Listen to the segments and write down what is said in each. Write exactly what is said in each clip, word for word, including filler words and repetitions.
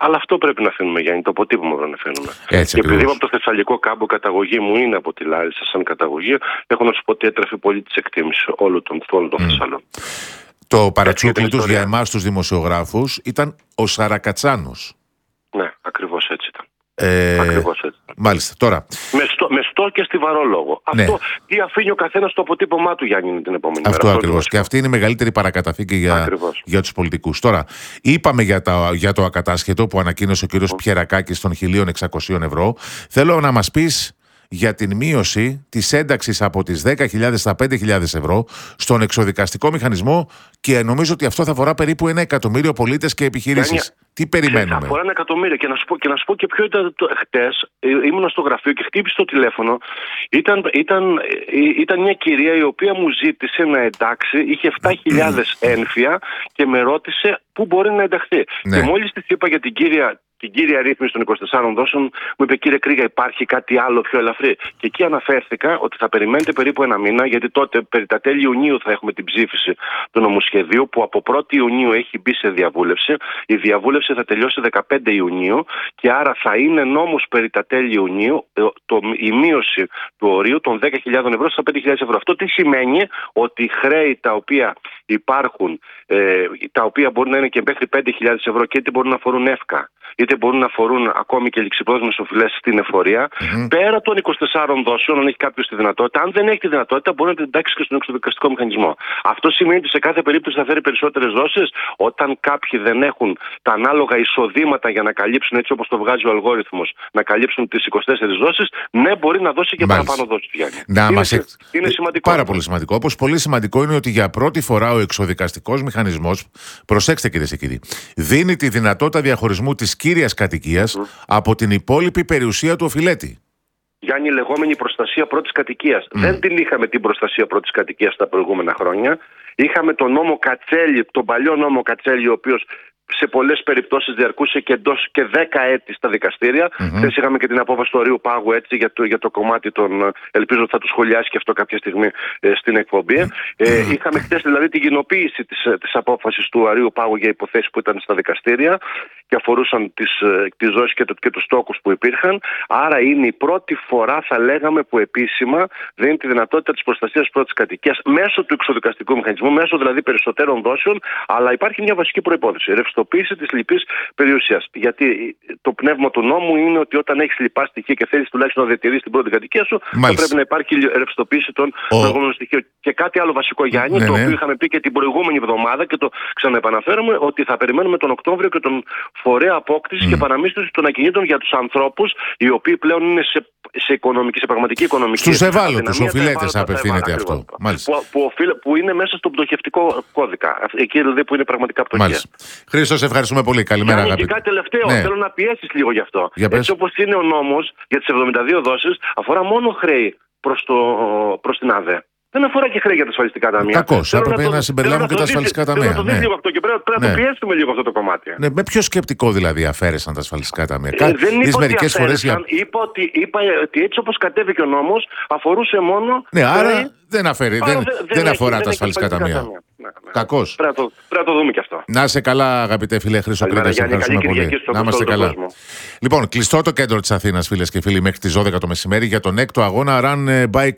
Αλλά αυτό πρέπει να αφήνουμε, Γιάννη, το αποτύπωμα δεν αφήνουμε. Έτσι, και επειδή είμαι από το Θεσσαλικό κάμπο, καταγωγή μου είναι από τη Λάρισα σαν καταγωγή, έχω να σου πω ότι έτρεφε πολύ τη εκτίμηση όλων των, όλων των mm. Θεσσαλών. Το παρατσούκλι τους για εμάς τους δημοσιογράφους ήταν ο Σαρακατσάνος. Ναι, ακριβώς έτσι ήταν. Ε, Ακριβώς έτσι. Μάλιστα, τώρα. Με, στο, με στό και στιβαρό λόγο. Ναι. Αυτό τι αφήνει ο καθένας στο αποτύπωμά του, Γιάννη, την επόμενη μέρα. Αυτό ακριβώς. Και αυτή είναι η μεγαλύτερη παρακαταθήκη για, για τους πολιτικούς. Τώρα, είπαμε για, τα, για το ακατάσχετο που ανακοίνωσε ο κύριος mm. Πιερακάκης των χίλια εξακόσια ευρώ. Θέλω να μας πεις για την μείωση της ένταξης από τις δέκα χιλιάδες στα πέντε χιλιάδες ευρώ στον εξοδικαστικό μηχανισμό, και νομίζω ότι αυτό θα αφορά περίπου ένα εκατομμύριο πολίτες και επιχειρήσεις. Γιάννη, τι περιμένουμε? Θα αφορά ένα εκατομμύριο. Και να σου πω και, να σου πω και ποιο ήταν το χτες. Ήμουν στο γραφείο και χτύπησε το τηλέφωνο. Ήταν, ήταν, ήταν μια κυρία η οποία μου ζήτησε να εντάξει. Είχε επτά χιλιάδες ένφια και με ρώτησε πού μπορεί να ενταχθεί. Ναι. Και μόλις της είπα για την κύρια την κύρια ρύθμιση των είκοσι τεσσάρων δόσεων, μου είπε: κύριε Κρίγα, υπάρχει κάτι άλλο πιο ελαφρύ? Και εκεί αναφέρθηκα ότι θα περιμένετε περίπου ένα μήνα, γιατί τότε περί τα τέλη Ιουνίου θα έχουμε την ψήφιση του νομοσχεδίου, που από πρώτη Ιουνίου έχει μπει σε διαβούλευση. Η διαβούλευση θα τελειώσει δεκαπέντε Ιουνίου και άρα θα είναι νόμος περί τα τέλη Ιουνίου το, η μείωση του ορίου των δέκα χιλιάδες ευρώ στα πέντε χιλιάδες ευρώ. Αυτό τι σημαίνει? Ότι οι χρέη τα οποία υπάρχουν, ε, τα οποία μπορεί να είναι και μέχρι πέντε χιλιάδες ευρώ και είτε μπορούν να αφορούν εύκα, είτε μπορούν να αφορούν ακόμη και ληξιπρόθεσμες οφειλές στην εφορία, mm-hmm. πέρα των είκοσι τεσσάρων δόσεων, αν έχει κάποιος τη δυνατότητα. Αν δεν έχει τη δυνατότητα, μπορεί να την εντάξει και στον εξοδικαστικό μηχανισμό. Αυτό σημαίνει ότι σε κάθε περίπτωση θα φέρει περισσότερες δόσεις. Όταν κάποιοι δεν έχουν τα ανάλογα εισοδήματα για να καλύψουν, έτσι όπως το βγάζει ο αλγόριθμος, να καλύψουν τις είκοσι τέσσερις δόσεις, ναι, μπορεί να δώσει και Μάλιστα. παραπάνω δόσεις. Είναι, μας... είναι σημαντικό. Πάρα πολύ σημαντικό. Όπως πολύ σημαντικό είναι ότι για πρώτη φορά ο εξοδικαστικός μηχανισμός, προσέξτε κυρίες και κύριοι, δίνει τη δυνατότητα διαχωρισμού της κύριας κατοικίας mm. από την υπόλοιπη περιουσία του οφειλέτη. Γιάννη, η λεγόμενη προστασία πρώτης κατοικίας. Mm. Δεν την είχαμε την προστασία πρώτης κατοικίας τα προηγούμενα χρόνια. Είχαμε τον νόμο Κατσέλη, τον παλιό νόμο Κατσέλη, ο οποίος σε πολλές περιπτώσεις διαρκούσε και εντός και δέκα έτη στα δικαστήρια. Mm-hmm. Χθες είχαμε και την απόφαση του Ορείου Πάγου, έτσι, για το, για το κομμάτι των. Ελπίζω ότι θα του σχολιάσει και αυτό κάποια στιγμή ε, στην εκπομπή. Mm-hmm. Ε, είχαμε χθες δηλαδή την κοινοποίηση της, της απόφασης του Ορείου Πάγου για υποθέσεις που ήταν στα δικαστήρια και αφορούσαν τις, τις δόσεις και, το, και τους τόκους που υπήρχαν. Άρα είναι η πρώτη φορά, θα λέγαμε, που επίσημα δίνει τη δυνατότητα της προστασίας πρώτης κατοικίας μέσω του εξοδικαστικού μηχανισμού, μέσω δηλαδή περισσότερων δόσεων, αλλά υπάρχει μια βασική προϋπόθεση. Ρευστοποίηση της λοιπής περιουσίας. Γιατί το πνεύμα του νόμου είναι ότι όταν έχεις λοιπά στοιχεία και θέλεις τουλάχιστον να διατηρήσεις την πρώτη κατοικία σου, Μάλιστα. θα πρέπει να υπάρχει ρευστοποίηση των Ο... προηγούμενων στοιχείων. Και κάτι άλλο βασικό, Γιάννη, ναι, το ναι. οποίο είχαμε πει και την προηγούμενη εβδομάδα και το ξαναεπαναφέρουμε, ότι θα περιμένουμε τον Οκτώβριο και τον φορέα απόκτησης mm. και παραμίσθωσης των ακινήτων για τους ανθρώπους οι οποίοι πλέον είναι σε, σε, οικονομική, σε πραγματική οικονομική. Στους ευάλωτους οφειλέτες απευθύνεται αυτό. Που, που, οφείλε, που είναι μέσα στον πτωχευτικό κώδικα. Εκεί δηλαδή που είναι πραγματικά πτωχεία. Χρήστο, σε ευχαριστούμε πολύ. Καλημέρα, αγαπητοί. Και κάτι τελευταίο, ναι. θέλω να πιέσεις λίγο γι' αυτό. Για Έτσι όπως είναι ο νόμος για τις εβδομήντα δύο δόσεις, αφορά μόνο χρέη προς, το, προς την ΑΔΕ. Δεν αφορά και χρέη για τα ασφαλιστικά ταμεία. Κακώς, έπρεπε να, να συμπεριλάβουν και τα ασφαλιστικά ταμεία. Πρέπει να το δεις λίγο αυτό και πρέπει, πρέπει ναι. να το πιέσουμε λίγο αυτό το κομμάτι. Ναι, με ποιο σκεπτικό δηλαδή αφαίρεσαν τα ασφαλιστικά ταμεία? Ε, δεν είπα ότι αφαίρεσαν, για... είπα, ότι, είπα ότι έτσι όπως κατέβηκε ο νόμος αφορούσε μόνο... Ναι, άρα δεν, αφαίρει, δεν, δεν, δεν αφορά τα ασφαλιστικά ταμεία. Ναι, ναι. Κακώς. Πρέπει, πρέπει να το δούμε και αυτό. Να είσαι καλά, αγαπητέ φίλε Χρήστο Κρίγα, σε ευχαριστούμε πολύ. Να είμαστε καλά. Λοιπόν, κλειστό το κέντρο της Αθήνας, φίλες και φίλοι, μέχρι τις δώδεκα το μεσημέρι για τον έκτο αγώνα Run Bike.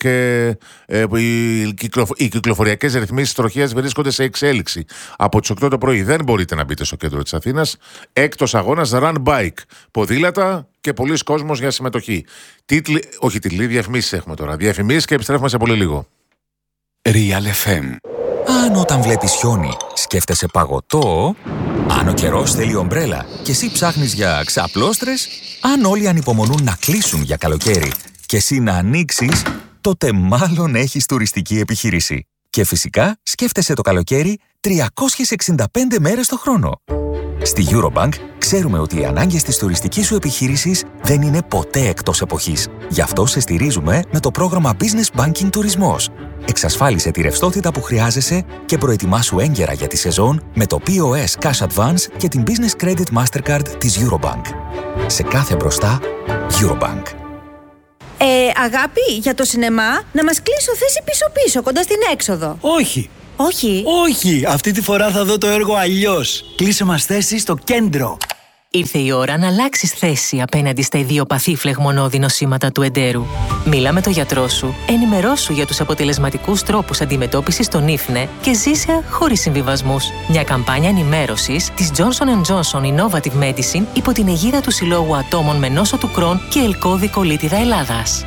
Οι κυκλοφοριακές ρυθμίσεις τροχέας βρίσκονται σε εξέλιξη. Από τις οκτώ το πρωί δεν μπορείτε να μπείτε στο κέντρο της Αθήνας. Έκτος αγώνας Run Bike. Ποδήλατα και πολλοί κόσμος για συμμετοχή. Τίτλοι, όχι τίτλοι, διαφημίσεις έχουμε τώρα. Διαφημίσεις και επιστρέφουμε σε πολύ λίγο. Real εφ εμ. Αν όταν βλέπεις χιόνι σκέφτεσαι παγωτό, αν ο καιρός θέλει ομπρέλα και εσύ ψάχνεις για ξαπλώστρες, αν όλοι ανυπομονούν να κλείσουν για καλοκαίρι και εσύ να ανοίξεις, τότε μάλλον έχεις τουριστική επιχείρηση. Και φυσικά σκέφτεσαι το καλοκαίρι τριακόσιες εξήντα πέντε μέρες το χρόνο. Στη Eurobank ξέρουμε ότι οι ανάγκες της τουριστικής σου επιχείρησης δεν είναι ποτέ εκτός εποχής. Γι' αυτό σε στηρίζουμε με το πρόγραμμα Business Banking Τουρισμός. Εξασφάλισε τη ρευστότητα που χρειάζεσαι και προετοιμάσου έγκαιρα για τη σεζόν με το πι ο ες Cash Advance και την Business Credit Mastercard της Eurobank. Σε κάθε μπροστά, Eurobank. Ε, αγάπη, για το σινεμά, να μας κλείσω θέση πίσω-πίσω, κοντά στην έξοδο. Όχι. Όχι. Όχι, αυτή τη φορά θα δω το έργο αλλιώς. Κλείσε μας θέση στο κέντρο. Ήρθε η ώρα να αλλάξεις θέση απέναντι στα ιδιοπαθή φλεγμονώδη νοσήματα του εντέρου. Μίλα με τον γιατρό σου, ενημερώσου για τους αποτελεσματικούς τρόπους αντιμετώπισης των ίφνε και ζήσε χωρίς συμβιβασμούς. Μια καμπάνια ενημέρωσης της Johnson εντ Johnson Innovative Medicine υπό την αιγίδα του Συλλόγου Ατόμων με νόσο του Κρόν και ελκώδη κολίτιδα Ελλάδας.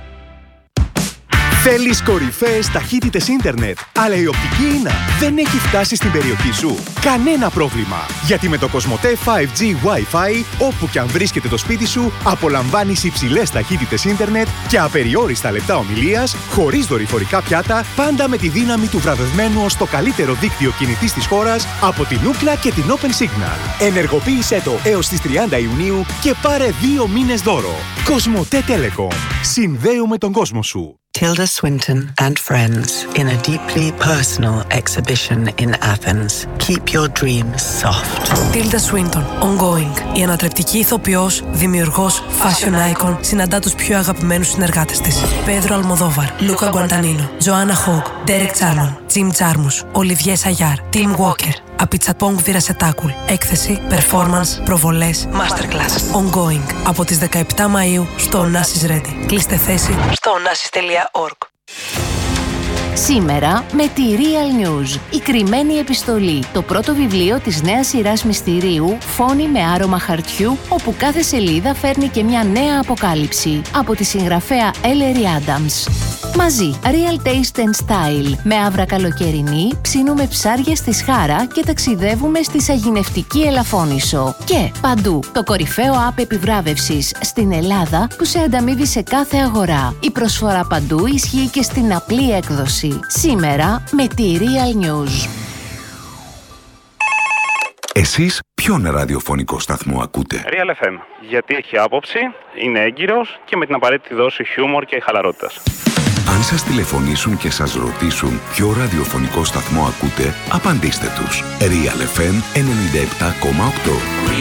Θέλεις κορυφαίες ταχύτητες ίντερνετ, αλλά η οπτική ίνα δεν έχει φτάσει στην περιοχή σου? Κανένα πρόβλημα! Γιατί με το Κοσμοτέ φάιβ τζι Wi-Fi, όπου και αν βρίσκεται το σπίτι σου, απολαμβάνεις υψηλές ταχύτητες ίντερνετ και απεριόριστα λεπτά ομιλίας, χωρίς δορυφορικά πιάτα, πάντα με τη δύναμη του βραβευμένου ως το καλύτερο δίκτυο κινητής της χώρας από την Ookla και την Open Signal. Ενεργοποίησέ το έως τις τριάντα Ιουνίου και πάρε δύο μήνες δώρο. Κοσμοτέ Telecom. Συνδέουμε τον κόσμο σου. Tilda Swinton and friends in a deeply personal exhibition in Athens. Keep your dreams soft. Tilda Swinton, ongoing. Η ανατρεπτική ηθοποιός, δημιουργός, fashion icon, συναντά τους πιο αγαπημένους συνεργάτες της. Πέδρο Αλμοδόβαρ, Λούκα Γκουαντανίνο, Τζοάννα Χόγκ, Ντέρεκ Τσάρλον, Τζιμ Τζάρμους, Ολιβιέ Σαγιάρ, Τιμ Walker. Απιτσαπόγκ Βιρασετάκουλ. Έκθεση, performance, προβολές, masterclass. Ongoing. Από τις δεκαεπτά Μαΐου στο Onassis Ready. Κλείστε θέση στο onassis τελεία org. Σήμερα με τη Real News, η κρυμμένη επιστολή, το πρώτο βιβλίο της νέας σειράς μυστηρίου «Φόνοι με άρωμα χαρτιού», όπου κάθε σελίδα φέρνει και μια νέα αποκάλυψη, από τη συγγραφέα Ellery Adams. Μαζί, Real Taste and Style, με άβρα καλοκαιρινή, ψήνουμε ψάρια στη Σχάρα και ταξιδεύουμε στη σαγηνευτική Ελαφώνησο. Και παντού, το κορυφαίο app επιβράβευσης στην Ελλάδα που σε ανταμείβει σε κάθε αγορά. Η προσφορά παντού ισχύει και στην απλή έκδοση. Σήμερα με τη Real News. Εσείς ποιον ραδιοφωνικό σταθμό ακούτε? Real εφ εμ. Γιατί έχει άποψη, είναι έγκυρος και με την απαραίτητη δόση χιούμορ και χαλαρότητας. Αν σας τηλεφωνήσουν και σας ρωτήσουν ποιο ραδιοφωνικό σταθμό ακούτε, απαντήστε τους. Real εφ εμ ενενήντα επτά κόμμα οκτώ.